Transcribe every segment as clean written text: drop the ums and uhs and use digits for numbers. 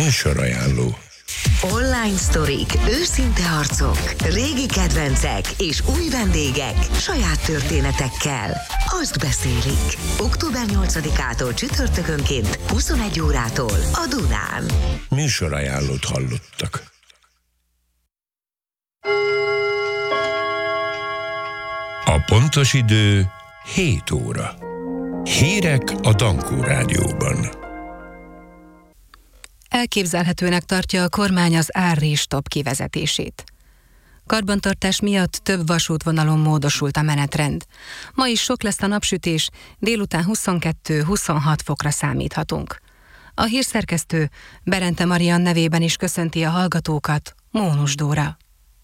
Műsorajánló. Online sztorik, őszinte arcok, régi kedvencek és új vendégek saját történetekkel. Azt beszélik. Október 8-ától csütörtökönként 21 órától a Dunán. Műsorajánlót hallottak. A pontos idő 7 óra. Hírek a Dankó Rádióban. Elképzelhetőnek tartja a kormány az árrés-stop kivezetését. Karbantartás miatt több vasútvonalon módosult a menetrend. Ma is sok lesz a napsütés, délután 22-26 fokra számíthatunk. A hírszerkesztő Berente Marian nevében is köszönti a hallgatókat, Mónus Dóra.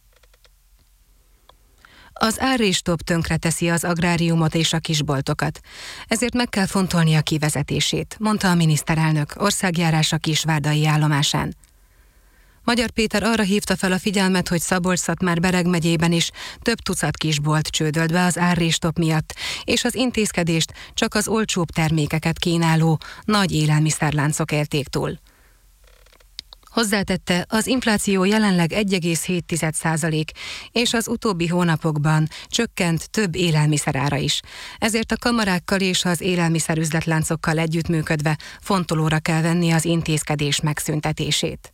Az árrés-stop tönkreteszi az agráriumot és a kisboltokat. Ezért meg kell fontolni a kivezetését, mondta a miniszterelnök országjárása Kisvárdai állomásán. Magyar Péter arra hívta fel a figyelmet, hogy Szabolcs-Szatmár-Bereg megyében is több tucat kisbolt csődölt be az árrés-stop miatt, és az intézkedést csak az olcsóbb termékeket kínáló nagy élelmiszerláncok élték túl. Hozzátette, az infláció jelenleg 1,7%, és az utóbbi hónapokban csökkent több élelmiszerára is. Ezért a kamarákkal és az élelmiszerüzletláncokkal együttműködve fontolóra kell venni az intézkedés megszüntetését.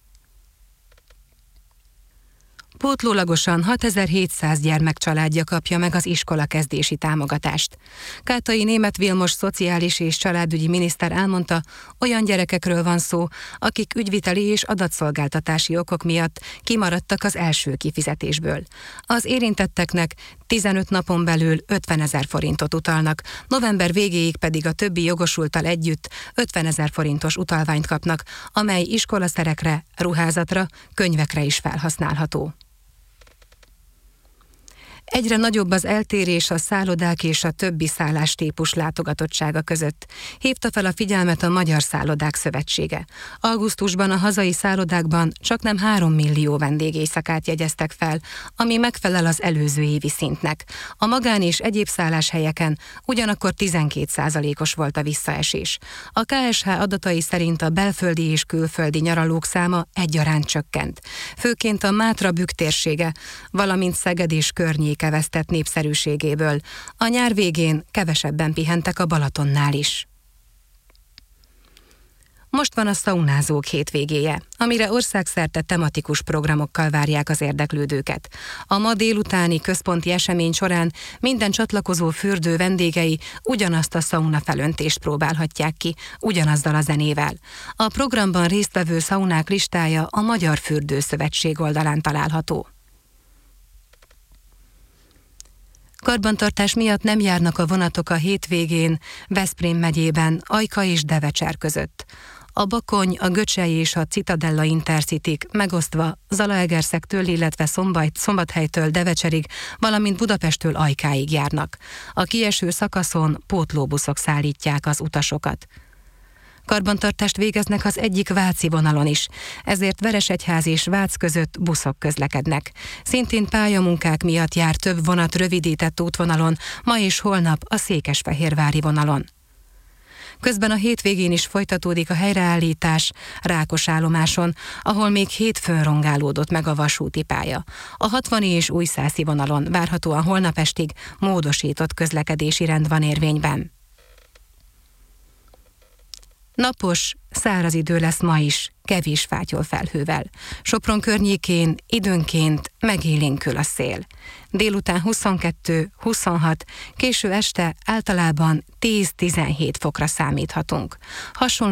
Pótlólagosan 6700 gyermek családja kapja meg az iskolakezdési támogatást. Kátai Németh Vilmos szociális és családügyi miniszter elmondta, olyan gyerekekről van szó, akik ügyviteli és adatszolgáltatási okok miatt kimaradtak az első kifizetésből. Az érintetteknek 15 napon belül 50 000 forintot utalnak, november végéig pedig a többi jogosulttal együtt 50 000 forintos utalványt kapnak, amely iskolaszerekre, ruházatra, könyvekre is felhasználható. Egyre nagyobb az eltérés a szállodák és a többi szállástípus látogatottsága között. Hívta fel a figyelmet a Magyar Szállodák Szövetsége. Augusztusban a hazai szállodákban csaknem 3 millió vendégéjszakát jegyeztek fel, ami megfelel az előző évi szintnek. A magán és egyéb szálláshelyeken ugyanakkor 12%-os volt a visszaesés. A KSH adatai szerint a belföldi és külföldi nyaralók száma egyaránt csökkent. Főként a Mátra-Bükk térsége, valamint Szeged és környéke vesztett népszerűségéből. A nyár végén kevesebben pihentek a Balatonnál is. Most van a szaunázók hétvégéje, amire országszerte tematikus programokkal várják az érdeklődőket. A ma délutáni központi esemény során minden csatlakozó fürdő vendégei ugyanazt a szauna felöntést próbálhatják ki, ugyanazzal a zenével. A programban résztvevő szaunák listája a Magyar Fürdőszövetség oldalán található. Karbantartás miatt nem járnak a vonatok a hétvégén Veszprém megyében, Ajka és Devecser között. A Bakony, a Göcsei és a Citadella Intercityk megosztva Zalaegerszektől, illetve Szombathelytől Devecserig, valamint Budapesttől Ajkáig járnak. A kieső szakaszon pótlóbuszok szállítják az utasokat. Karbantartást végeznek az egyik váci vonalon is, ezért Veresegyház és Vác között buszok közlekednek. Szintén pályamunkák miatt jár több vonat rövidített útvonalon, ma és holnap a székesfehérvári vonalon. Közben a hétvégén is folytatódik a helyreállítás Rákosállomáson, ahol még hétfőn rongálódott meg a vasúti pálya. A 60 és újszászi vonalon várhatóan holnap estig módosított közlekedési rend van érvényben. Napos, száraz idő lesz ma is, kevés fátyolfelhővel. Sopron környékén időnként megélénkül a szél. Délután 22-26, késő este általában 10-17 fokra számíthatunk. Hasonló